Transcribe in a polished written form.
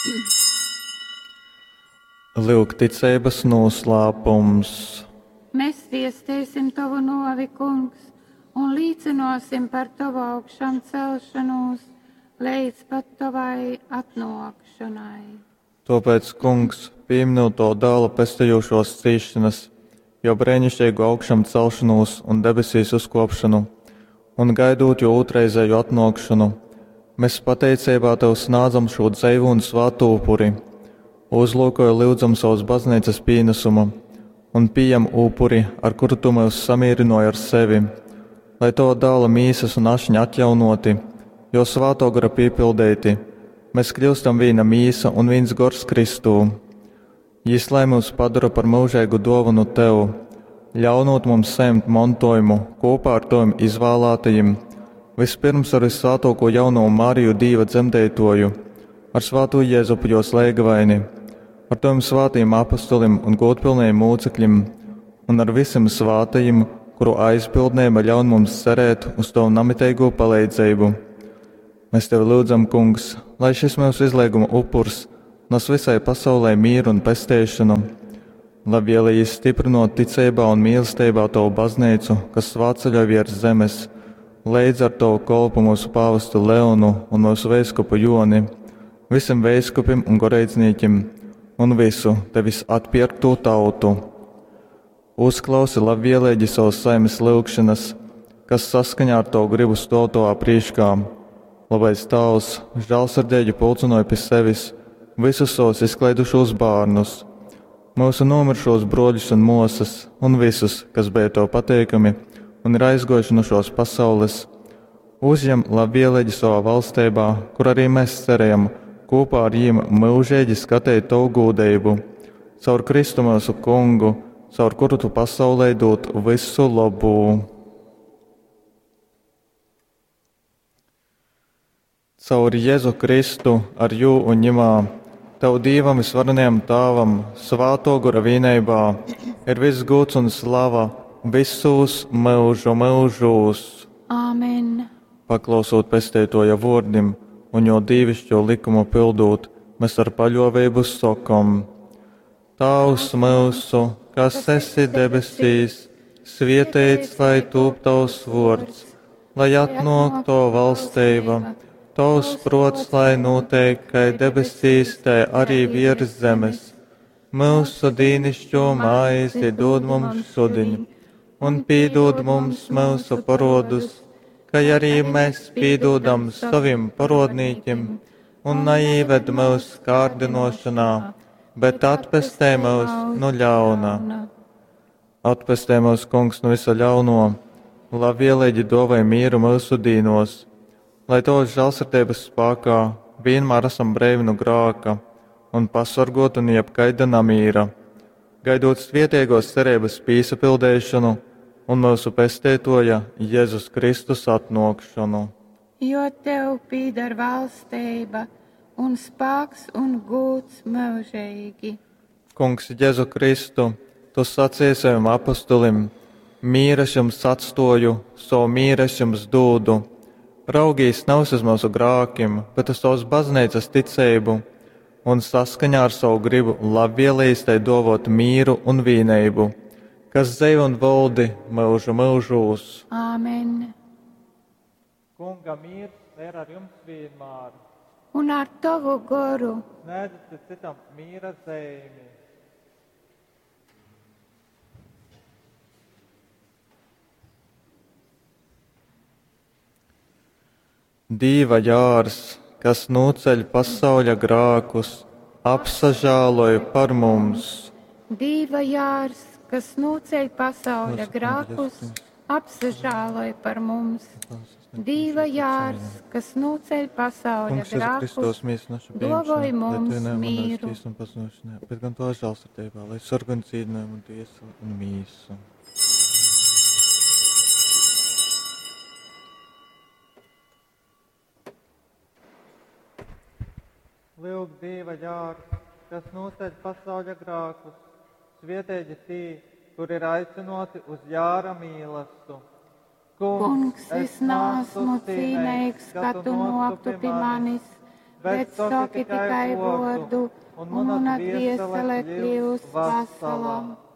Lūk, ticības noslēpums. Mēs viestēsim tavu novi, kungs, un līdzinosim par tavu augšām celšanos līdz pat tavai atnākšanai. Tāpēc, kungs, pieminot to dēla pestējošos cīšanas, jo brēnišķīgu augšām celšanos un debesīs uzkopšanu, un gaidot jo otrreizēju atnākšanu, mēs pateicībā tev sniedzam šo dzīvu un svātu upuri, uzlūkoju lūdzam savas baznīcas pienesumu un pieņem upuri, ar kuru tu mūs samierinoji ar sevi, lai to dēla mīsas un ašņi atjaunoti, jo svāto gara piepildēti, mēs kļūstam viena mīsa un viens gors Kristū. Jis lai mūs padara par mūžīgu dāvanu tev, ļaunot mums saņemt mantojumu kopā ar tiem izvēlētajiem, vispirms ar visvētāko jauno Mariju Dieva dzemdētoju, ar svāto Jēzupu jos lēgavaini, ar tiem svātajiem apostolim un godpilniem mūcekļiem, un ar visiem svātajiem, kuru aizpildnība ļaun mums cerēt uz tavu namitīgo palīdzību. Mēs tevi lūdzam, kungs, lai šis mūsu izlieguma upurs nes visai pasaulē mieru un pestēšanu, lai vielīgi stiprinot ticībā un mīlestībā tavu baznīcu, kas svāceļo virs zemes, līdz ar tavu kolpu mūsu pāvestu Leonu un mūsu veiskupu Joni, visiem veiskupim un goreicniekiem un visu tevis atpirkto tautu. Uzklausi labvēlīgi savas saimes lūgšanas, kas saskaņā ar tavu gribu stāv tavā priekšā. Labais Tēvs, žēlsirdīgi pulcinoja pie sevis visus savus izklaidušos bērnus, mūsu nomiršos broļus un mosas, un visus, kas bija tev pateikami un ir aizgojuši no šos pasaules, uzņem labvēlīgi savā valstībā, kur arī mēs cerējam kopā ar viņiem mūžīgi skatīt tavu gūdību, caur Kristu mūsu kungu, caur kuru tu pasaulē dot visu labu. Caur Jēzu Kristu ar jū un ņemā, Tev Dievam visvarenajam Tēvam, svāto gara vienībā, ir viss gods un slava visos mūžu mūžos. Āmen. Paklausot pestētoja vārdim un jo dievišķo likumu pildot, mēs ar paļāvību sakam: Tēvs mūsu, kas esi debesīs, svētīts lai top tavs vārds, lai atnāk tava valstība. Tavs prots, lai notiek, kā debesīs, tā arī virs zemes. Mūsu dīnišķo maizi dod mums šodien, un piedod mums mūsu parodus, kā arī mēs piedodam saviem parodnīkiem, un neieved mūsu kārdinošanā, bet atpestē mūs no ļauna. Atpestē mūs, kungs, no visa ļauno, lai vienlaidi dāvāj mieru mūsu dīnos, lai to žēlsirdības spēkā vienmēr esam brīvi no grēka un pasargāti no jebkaida namīra, gaidot svētīgos cerības piesapildīšanu un mūsu pestētoja Jēzus Kristus atnākšanu. Jo tev pieder valstība un spēks un gods mūžīgi. Kungs, Jēzu Kristu, tu sacīji saviem apostolim: mīra jums atstāju, savu mīru jums dodu. Raugīs nav uz mūsu grēkiem, bet uz savas baznīcas ticību, un saskaņā ar savu gribu labvēlīgi tai dāvāt mīru un vienību, kas dzīvo un valdi mūžu mūžos. Āmen. Kunga mīrs ir ar jums vienmēr. Un ar tavu garu. Sniedziet citam mīra zīmi. Dieva jārs, kas noceļ pasaules grēkus, apsažāloja par mums. Dieva jārs, kas noceļ pasaules grēkus, apsažāloja par mums. Dieva jārs, kas noceļ pasaules grēkus, dāvāj mums mīru. Bet gan to žēlsirdībā, lai sargan cīdinājumu un tiesu un mīsu. Lūk, Dieva jārs, kas noceļ pasaules grēkus, svētīgi tī, kur ir aicinoti uz jāra mīlestību. Kungs, es neesmu cienīgs, ka tu noktu pie manis, bet saki tikai vārdu, un mana dvēsele kļūs vesela.